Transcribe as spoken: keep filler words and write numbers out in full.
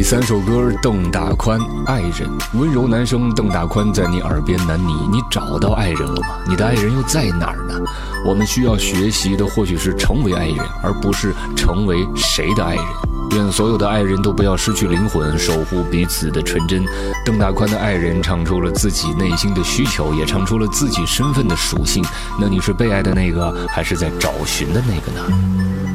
第三首歌，邓大宽《爱人》。温柔男生邓大宽在你耳边喃你：你找到爱人了吗？你的爱人又在哪儿呢？我们需要学习的或许是成为爱人，而不是成为谁的爱人。愿所有的爱人都不要失去灵魂，守护彼此的纯真。邓大宽的爱人唱出了自己内心的需求，也唱出了自己身份的属性。那你是被爱的那个，还是在找寻的那个呢？